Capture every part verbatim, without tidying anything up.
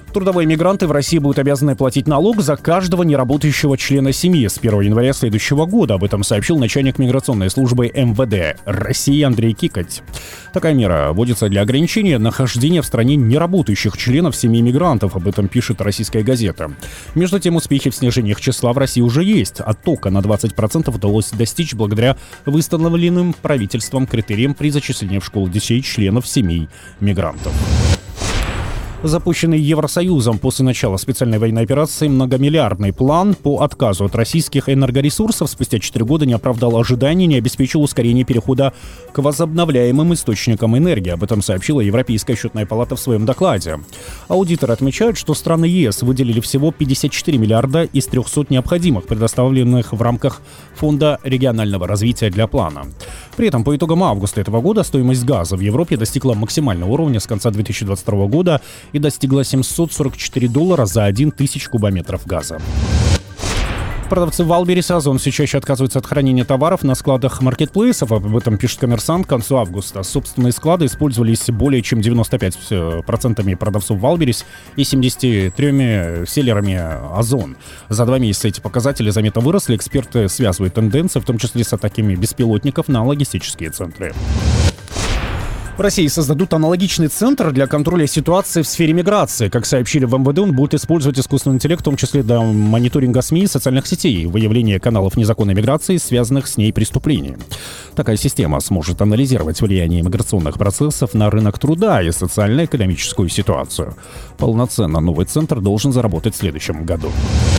Трудовые мигранты в России будут обязаны платить налог за каждого неработающего члена семьи с первого января следующего года. Об этом сообщил начальник миграционной службы эм вэ дэ России Андрей Кикоть. Такая мера вводится для ограничения нахождения в стране неработающих членов семьи мигрантов. Об этом пишет «Российская газета». Между тем, успехи в снижении их числа в России уже есть. Оттока на двадцать процентов удалось достичь благодаря выставленным правительством критериям при зачислении в школу детей членов семей мигрантов. Запущенный Евросоюзом после начала специальной военной операции многомиллиардный план по отказу от российских энергоресурсов спустя четыре года не оправдал ожиданий и не обеспечил ускорение перехода к возобновляемым источникам энергии. Об этом сообщила Европейская счетная палата в своем докладе. Аудиторы отмечают, что страны ЕС выделили всего пятьдесят четыре миллиарда из трехсот необходимых, предоставленных в рамках Фонда регионального развития для плана. При этом по итогам августа этого года стоимость газа в Европе достигла максимального уровня с конца две тысячи двадцать второго года и достигла семьсот сорок четыре доллара за один тысячу кубометров газа. Продавцы в Вайлдберрис и Озон все чаще отказываются от хранения товаров на складах маркетплейсов. Об этом пишет «Коммерсант» к концу августа. Собственные склады использовались более чем девяносто пять процентов продавцов Вайлдберрис и семьдесят три селлерами Озон. За два месяца эти показатели заметно выросли. Эксперты связывают тенденции, в том числе с атаками беспилотников на логистические центры. В России создадут аналогичный центр для контроля ситуации в сфере миграции. Как сообщили в эм вэ дэ, он будет использовать искусственный интеллект, в том числе для мониторинга СМИ и социальных сетей, выявления каналов незаконной миграции, связанных с ней преступлений. Такая система сможет анализировать влияние миграционных процессов на рынок труда и социально-экономическую ситуацию. Полноценно новый центр должен заработать в следующем году.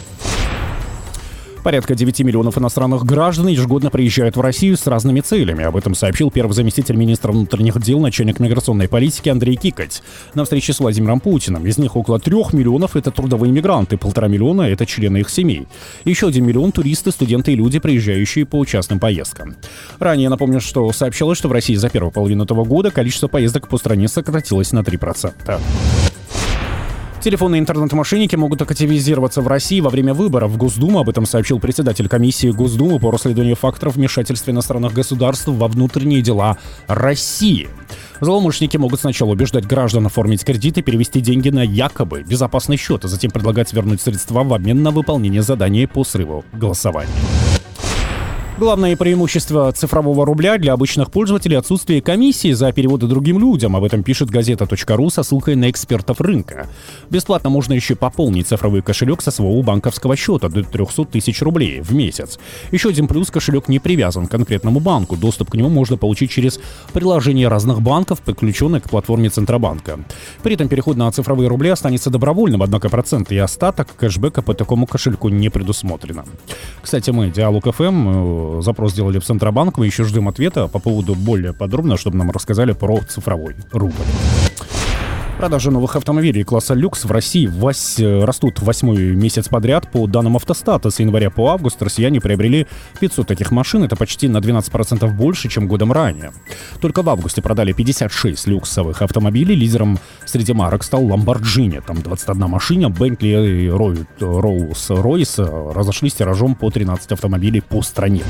Порядка девяти миллионов иностранных граждан ежегодно приезжают в Россию с разными целями. Об этом сообщил первый заместитель министра внутренних дел, начальник миграционной политики Андрей Кикоть на встрече с Владимиром Путиным. Из них около трех миллионов — это трудовые мигранты, полтора миллиона — это члены их семей. Еще один миллион — туристы, студенты и люди, приезжающие по частным поездкам. Ранее напомню, что сообщалось, что в России за первую половину этого года количество поездок по стране сократилось на три процента. Телефонные интернет-мошенники могут активизироваться в России во время выборов в Госдуму. Об этом сообщил председатель комиссии Госдумы по расследованию фактов вмешательства иностранных государств во внутренние дела России. Злоумышленники могут сначала убеждать граждан оформить кредиты, перевести деньги на якобы безопасный счет, а затем предлагать вернуть средства в обмен на выполнение задания по срыву голосования. Главное преимущество цифрового рубля для обычных пользователей — отсутствие комиссии за переводы другим людям. Об этом пишет газета точка ру со ссылкой на экспертов рынка. Бесплатно можно еще пополнить цифровой кошелек со своего банковского счета до трехсот тысяч рублей в месяц. Еще один плюс — кошелек не привязан к конкретному банку. Доступ к нему можно получить через приложение разных банков, подключенных к платформе Центробанка. При этом переход на цифровые рубли останется добровольным, однако процент и остаток кэшбэка по такому кошельку не предусмотрено. Кстати, мы, Диалог эф эм, запрос сделали в Центробанк. Мы еще ждем ответа по поводу более подробно, чтобы нам рассказали про цифровой рубль. Продажи новых автомобилей класса люкс в России вось, растут восьмой месяц подряд. По данным Автостата, с января по август россияне приобрели пятьсот таких машин. Это почти на двенадцать процентов больше, чем годом ранее. Только в августе продали пятьдесят шесть люксовых автомобилей. Лидером среди марок стал Lamborghini. Там двадцать одна машина. Bentley и Rolls-Royce разошлись тиражом по тринадцать автомобилей по стране.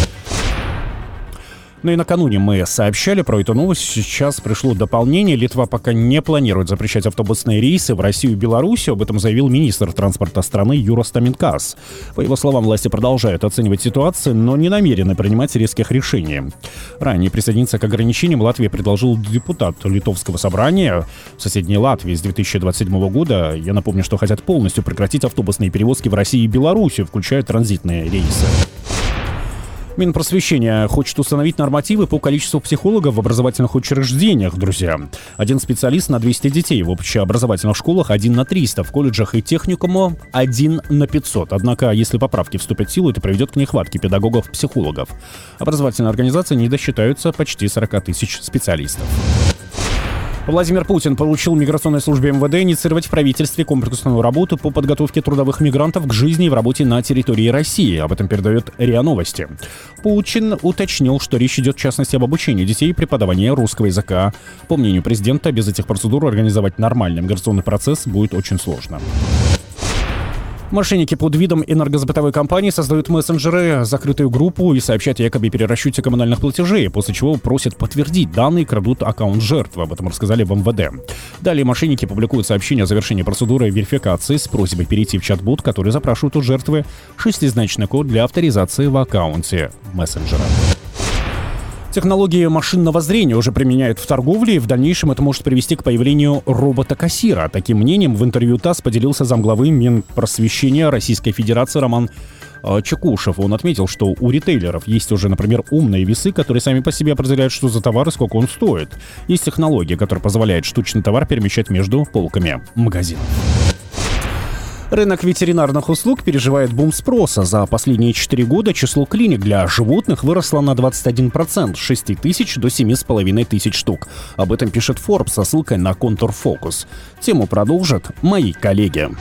Ну и накануне мы сообщали про эту новость. Сейчас пришло дополнение. Литва пока не планирует запрещать автобусные рейсы в Россию и Белоруссию. Об этом заявил министр транспорта страны Юрас Таминкас. По его словам, власти продолжают оценивать ситуацию, но не намерены принимать резких решений. Ранее присоединиться к ограничениям Латвии предложил депутат Литовского собрания в соседней Латвии с две тысячи двадцать седьмого года. Я напомню, что хотят полностью прекратить автобусные перевозки в Россию и Белоруссию, включая транзитные рейсы. Минпросвещение хочет установить нормативы по количеству психологов в образовательных учреждениях, друзья. Один специалист на двести детей. В общеобразовательных школах один на триста. В колледжах и техникуму один на пятьсот. Однако, если поправки вступят в силу, это приведет к нехватке педагогов-психологов. Образовательные организации не досчитаются почти сорок тысяч специалистов. Владимир Путин поручил миграционной службе эм вэ дэ инициировать в правительстве комплексную работу по подготовке трудовых мигрантов к жизни и в работе на территории России. Об этом передает РИА Новости. Путин уточнил, что речь идет в частности об обучении детей и преподавании русского языка. По мнению президента, без этих процедур организовать нормальный миграционный процесс будет очень сложно. Мошенники под видом энергосбытовой компании создают мессенджеры, закрытую группу и сообщают о якобы перерасчете коммунальных платежей, после чего просят подтвердить данные и крадут аккаунт жертвы. Об этом рассказали в эм вэ дэ. Далее мошенники публикуют сообщение о завершении процедуры верификации с просьбой перейти в чат-бот, который запрашивает у жертвы шестизначный код для авторизации в аккаунте мессенджера. Технологии машинного зрения уже применяют в торговле, и в дальнейшем это может привести к появлению робота-кассира. Таким мнением в интервью ТАСС поделился замглавы Минпросвещения Российской Федерации Роман Чекушев. Он отметил, что у ритейлеров есть уже, например, умные весы, которые сами по себе определяют, что за товар и сколько он стоит. Есть технология, которая позволяет штучный товар перемещать между полками магазинов. Рынок ветеринарных услуг переживает бум спроса. За последние четыре года число клиник для животных выросло на двадцать один процент, с шести тысяч до семи с половиной тысяч штук. Об этом пишет Forbes со ссылкой на Контур Фокус. Тему продолжат мои коллеги.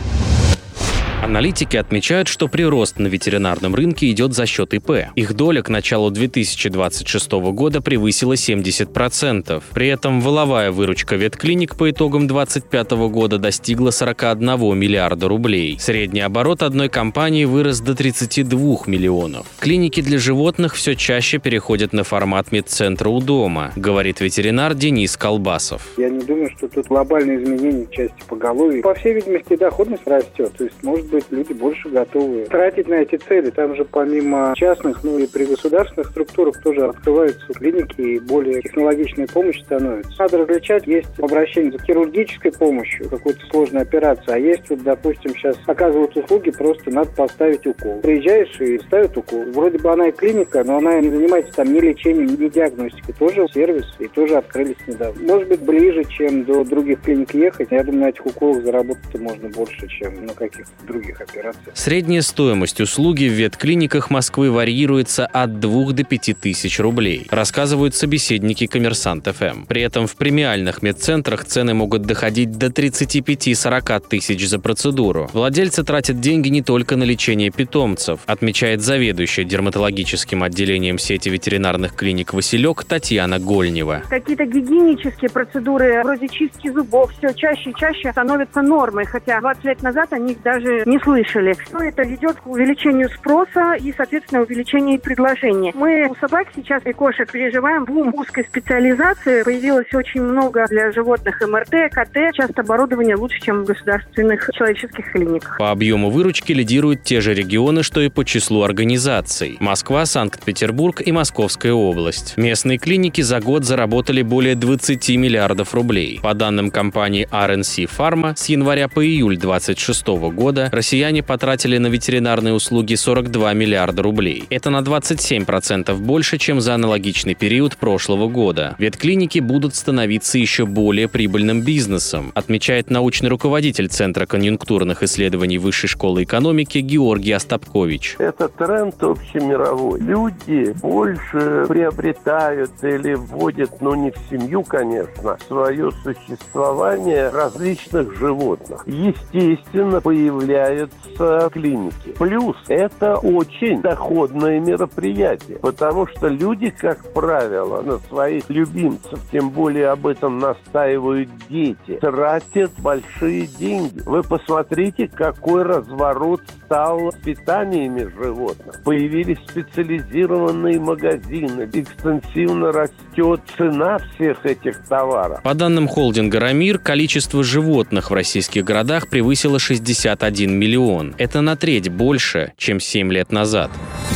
Аналитики отмечают, что прирост на ветеринарном рынке идет за счет и пэ. Их доля к началу две тысячи двадцать шестого года превысила семьдесят процентов. При этом валовая выручка ветклиник по итогам две тысячи двадцать пятого года достигла сорок один миллиарда рублей. Средний оборот одной компании вырос до тридцати двух миллионов. Клиники для животных все чаще переходят на формат медцентра у дома, говорит ветеринар Денис Колбасов. Я не думаю, что тут глобальные изменения в части поголовья. По всей видимости, доходность растет. То есть, может быть, люди больше готовы тратить на эти цели. Там же помимо частных, ну и при государственных структурах тоже открываются клиники и более технологичная помощь становится. Надо различать, есть обращение за хирургической помощью, какой-то сложной операции, а есть, вот, допустим, сейчас оказывают услуги, просто надо поставить укол. Приезжаешь и ставят укол. Вроде бы она и клиника, но она не занимается там ни лечением, ни диагностикой. Тоже сервис и тоже открылись недавно. Может быть, ближе, чем до других клиник ехать. Я думаю, на этих уколах заработать можно больше, чем на каких-то других операций. Средняя стоимость услуги в ветклиниках Москвы варьируется от двух до пяти тысяч рублей, рассказывают собеседники Коммерсант эф эм. При этом в премиальных медцентрах цены могут доходить до тридцати пяти — сорока тысяч за процедуру. Владельцы тратят деньги не только на лечение питомцев, отмечает заведующая дерматологическим отделением сети ветеринарных клиник «Василек» Татьяна Гольнева. Какие-то гигиенические процедуры, вроде чистки зубов, все чаще и чаще становятся нормой, хотя двадцать лет назад о них даже не слышали. Что это ведет к увеличению спроса и, соответственно, увеличению предложения. Мы у собак сейчас и кошек переживаем бум узкой специализации. Появилось очень много для животных эм эр тэ, ка тэ. Часто оборудование лучше, чем в государственных человеческих клиниках. По объему выручки лидируют те же регионы, что и по числу организаций. Москва, Санкт-Петербург и Московская область. Местные клиники за год заработали более двадцати миллиардов рублей. По данным компании ар эн си Pharma, с января по июль две тысячи двадцать шестого года россияне потратили на ветеринарные услуги сорок два миллиарда рублей. Это на двадцать семь процентов больше, чем за аналогичный период прошлого года. Ветклиники будут становиться еще более прибыльным бизнесом, отмечает научный руководитель Центра конъюнктурных исследований Высшей школы экономики Георгий Остапкович. Это тренд общемировой. Люди больше приобретают или вводят, ну не в семью, конечно, свое существование различных животных. Естественно, появляются клиники. Плюс это очень доходное мероприятие, потому что люди, как правило, на своих любимцев, тем более об этом настаивают дети, тратят большие деньги. Вы посмотрите, какой разворот стал с питаниями животных. Появились специализированные магазины, экстенсивно растет цена всех этих товаров. По данным холдинга «Рамир», количество животных в российских городах превысило шестьдесят один миллион. Это на треть больше, чем семь лет назад.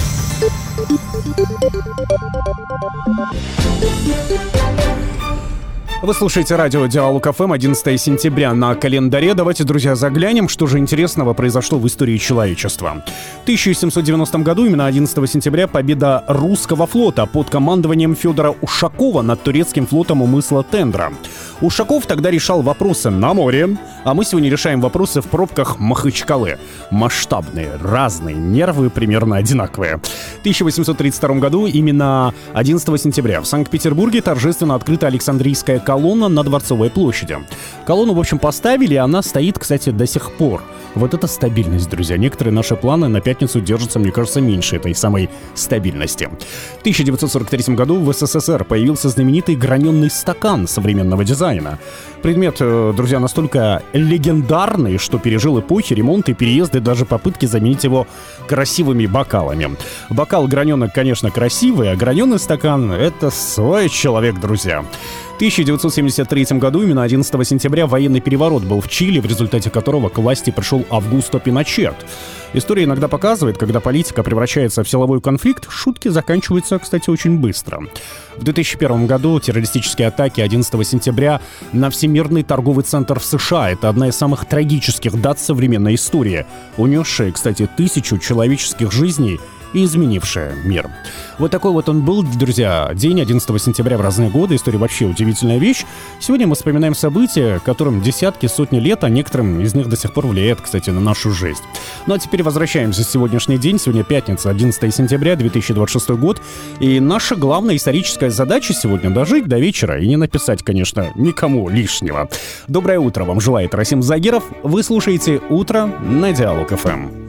Вы слушаете радио Диалог эф эм, одиннадцатое сентября на календаре. Давайте, друзья, заглянем, что же интересного произошло в истории человечества. В тысяча семьсот девяностом году, именно одиннадцатого сентября, победа русского флота под командованием Федора Ушакова над турецким флотом у мыса Тендра. Ушаков тогда решал вопросы на море, а мы сегодня решаем вопросы в пробках Махачкалы. Масштабные, разные, нервы примерно одинаковые. В тысяча восемьсот тридцать втором году, именно одиннадцатого сентября, в Санкт-Петербурге торжественно открыта Александрийская колонна на Дворцовой площади. Колонну, в общем, поставили, и она стоит, кстати, до сих пор. Вот это стабильность, друзья. Некоторые наши планы на пятницу держатся, мне кажется, меньше этой самой стабильности. В тысяча девятьсот сорок третьем году в СССР появился знаменитый граненый стакан современного дизайна. Предмет, друзья, настолько легендарный, что пережил эпохи, ремонты, переезды, даже попытки заменить его красивыми бокалами. Бокал граненый, конечно, красивый, а граненый стакан — это свой человек, друзья. В тысяча девятьсот семьдесят третьем году, именно одиннадцатого сентября, военный переворот был в Чили, в результате которого к власти пришел Августо Пиночет. История иногда показывает, когда политика превращается в силовой конфликт, шутки заканчиваются, кстати, очень быстро. В две тысячи первом году террористические атаки одиннадцатого сентября на Всемирный торговый центр в США — это одна из самых трагических дат современной истории, унесшая, кстати, тысячу человеческих жизней и изменившая мир. Вот такой вот он был, друзья, день одиннадцатого сентября в разные годы. История вообще удивительная вещь. Сегодня мы вспоминаем события, которым десятки, сотни лет, а некоторым из них до сих пор влияет, кстати, на нашу жизнь. Ну а теперь возвращаемся в сегодняшний день. Сегодня пятница, одиннадцатого сентября две тысячи двадцать шестой год. И наша главная историческая задача сегодня — дожить до вечера и не написать, конечно, никому лишнего. Доброе утро вам желает Расим Загиров. Вы слушаете «Утро» на Диалог эф эм.